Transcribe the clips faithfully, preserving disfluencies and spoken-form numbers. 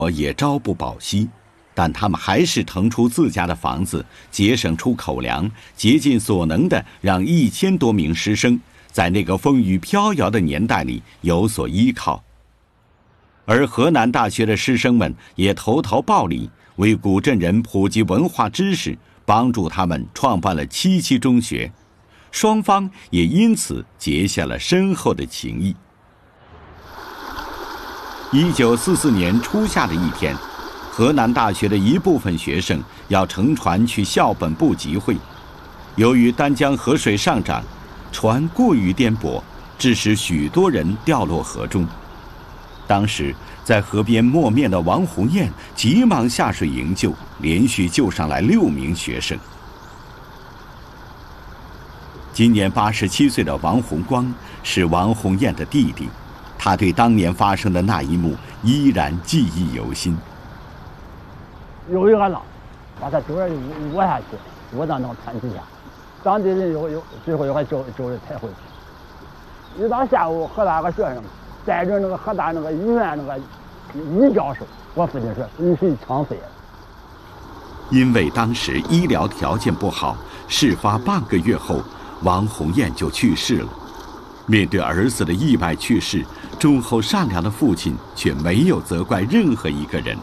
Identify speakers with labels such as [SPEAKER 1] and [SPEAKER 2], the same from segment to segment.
[SPEAKER 1] 也朝不保夕，但他们还是腾出自家的房子，节省出口粮，竭尽所能地让一千多名师生在那个风雨飘摇的年代里有所依靠。而河南大学的师生们也投桃报李，为古镇人普及文化知识，帮助他们创办了七七中学，双方也因此结下了深厚的情谊。一九四四年初夏的一天，河南大学的一部分学生要乘船去校本部集会，由于丹江河水上涨，船过于颠簸，致使许多人掉落河中。当时在河边磨面的王鸿彦急忙下水营救，连续救上来六名学生。今年八十七岁的王洪光是王鸿彦的弟弟，他对当年发生的那一幕依然记忆犹新。
[SPEAKER 2] 有一个浪把他周人窝下去，窝到那个船底下，当地人有有最后又还救救人抬回去。一到下午，河大个学生带着那个河大那个医院那个于教授，我父亲说你是枪毙了。
[SPEAKER 1] 因为当时医疗条件不好，事发半个月后，王鸿彦就去世了。面对儿子的意外去世，忠厚善良的父亲却没有责怪任何一个人。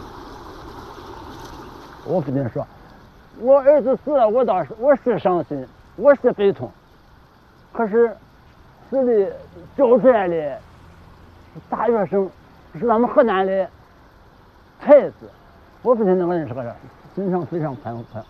[SPEAKER 2] 我父亲说，我儿子死了，我倒是我是伤心，我是悲痛，可是死的救出来的大学生是咱们河南的孩子，我父亲那个人是个人心上非常宽宽。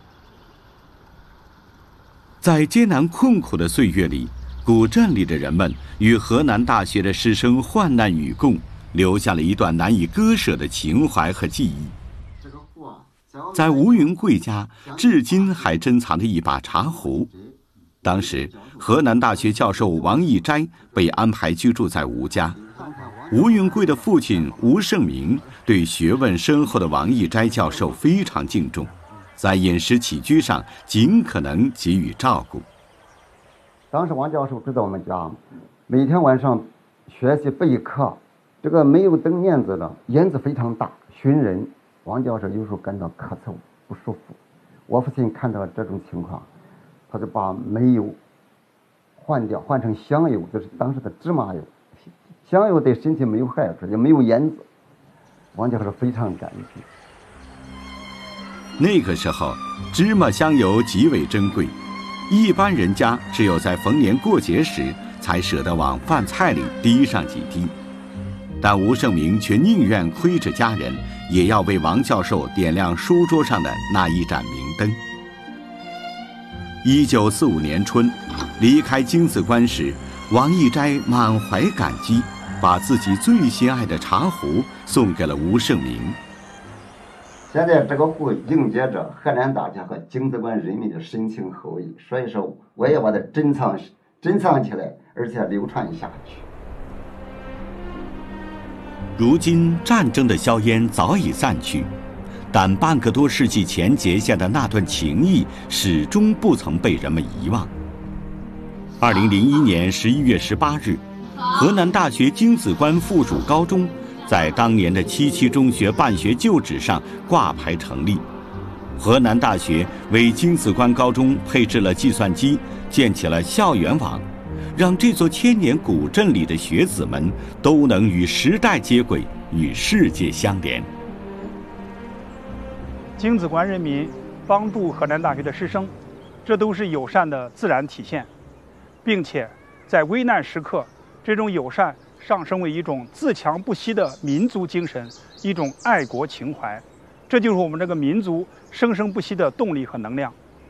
[SPEAKER 1] 在艰难困苦的岁月里，古镇里的人们与河南大学的师生患难与共，留下了一段难以割舍的情怀和记忆。在吴云贵家，至今还珍藏着一把茶壶。当时，河南大学教授王义斋被安排居住在吴家。吴云贵的父亲吴胜明对学问深厚的王义斋教授非常敬重，在饮食起居上尽可能给予照顾。
[SPEAKER 3] 当时王教授住在我们家，每天晚上学习备课，这个没有灯帘子的，烟子非常大，熏人。王教授有时候感到咳嗽不舒服，我父亲看到这种情况，他就把煤油换掉，换成香油，就是当时的芝麻油。香油对身体没有害处，也没有烟子。王教授非常感激。
[SPEAKER 1] 那个时候，芝麻香油极为珍贵，一般人家只有在逢年过节时才舍得往饭菜里滴上几滴，但吴胜明却宁愿亏着家人，也要为王教授点亮书桌上的那一盏明灯。一九四五年春，离开京子关时，王义斋满怀感激，把自己最心爱的茶壶送给了吴胜明。
[SPEAKER 3] 现在这个壶迎接着河南大学和京子关人民的深情厚谊，所以说我也把它珍藏珍藏起来，而且流传下去。
[SPEAKER 1] 如今战争的硝烟早已散去，但半个多世纪前结下的那段情谊始终不曾被人们遗忘。二零零一年十一月十八日，河南大学京子关附属高中在当年的七七中学办学旧址上挂牌成立。河南大学为京子关高中配置了计算机，建起了校园网，让这座千年古镇里的学子们都能与时代接轨，与世界相连。
[SPEAKER 4] 京子关人民帮助河南大学的师生，这都是友善的自然体现，并且在危难时刻，这种友善上升为一种自强不息的民族精神，一种爱国情怀，这就是我们这个民族生生不息的动力和能量。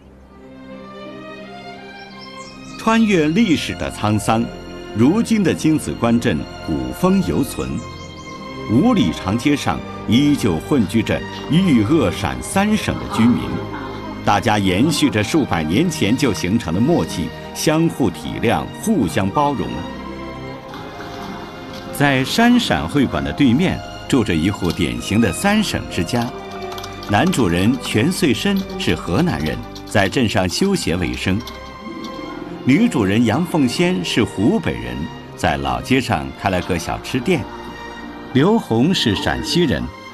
[SPEAKER 1] 穿越历史的沧桑，如今的京子关镇古风犹存，五里长街上依旧混居着豫鄂陕三省的居民，大家延续着数百年前就形成的默契，相互体谅，互相包容。在山陕会馆的对面，住着一户典型的三省之家。男主人全穗申是河南人，在镇上修鞋为生。女主人杨凤仙是湖北人，在老街上开了个小吃店。刘红是陕西人，